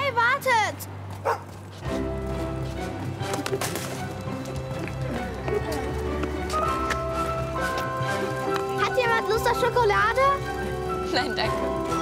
wartet! Hat jemand Lust auf Schokolade? Nein, danke.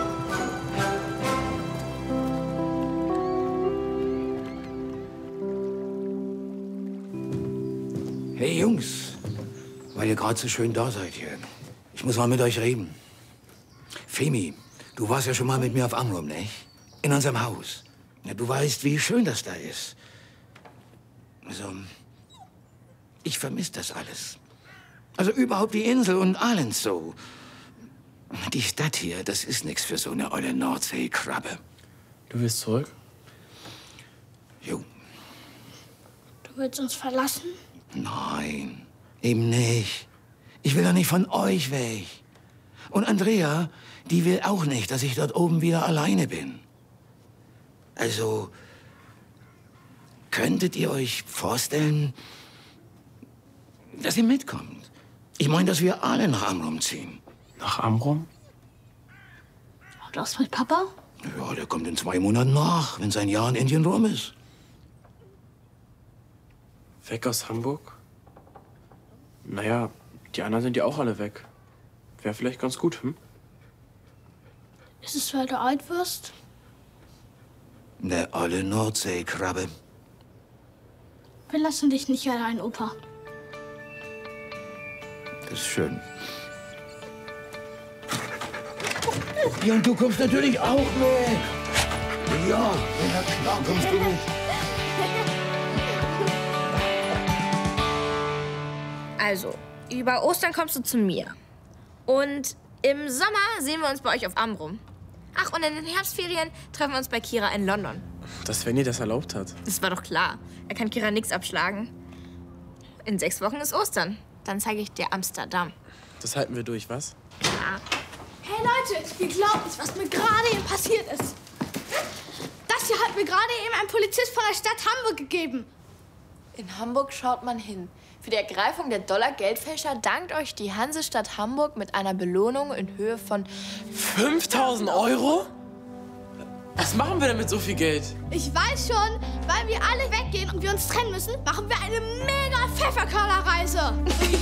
Hey Jungs, weil ihr gerade so schön da seid hier. Ich muss mal mit euch reden. Femi, du warst ja schon mal mit mir auf Amrum, nicht? In unserem Haus. Ja, du weißt, wie schön das da ist. Also, ich vermisse das alles. Also überhaupt die Insel und Ahlens so. Die Stadt hier, das ist nichts für so eine olle Nordseekrabbe. Du willst zurück? Jo. Du willst uns verlassen? Nein, eben nicht. Ich will doch nicht von euch weg. Und Andrea, die will auch nicht, dass ich dort oben wieder alleine bin. Also, könntet ihr euch vorstellen, dass ihr mitkommt? Ich meine, dass wir alle nach Amrum ziehen. Nach Amrum? Und was mit Papa? Ja, der kommt in 2 Monaten nach, wenn sein Jahr in Indien rum ist. Weg aus Hamburg? Naja, die anderen sind ja auch alle weg. Wäre vielleicht ganz gut, hm? Ist es, weil du alt wirst? Eine olle Nordseekrabbe. Wir lassen dich nicht allein, Opa. Das ist schön. Ja, und du kommst natürlich auch mit. Ja, na klar, kommst du mit. Also, über Ostern kommst du zu mir. Und im Sommer sehen wir uns bei euch auf Amrum. Ach, und in den Herbstferien treffen wir uns bei Kira in London. Dass Svenny das erlaubt hat. Das war doch klar. Er kann Kira nichts abschlagen. In 6 Wochen ist Ostern. Dann zeige ich dir Amsterdam. Das halten wir durch, was? Ja. Hey Leute, ihr glaubt nicht, was mir gerade eben passiert ist. Das hier hat mir gerade eben ein Polizist von der Stadt Hamburg gegeben. In Hamburg schaut man hin. Für die Ergreifung der Dollar-Geldfälscher dankt euch die Hansestadt Hamburg mit einer Belohnung in Höhe von 5.000 Euro? Was machen wir denn mit so viel Geld? Ich weiß schon, weil wir alle weggehen und wir uns trennen müssen, machen wir eine mega Pfefferkörnerreise.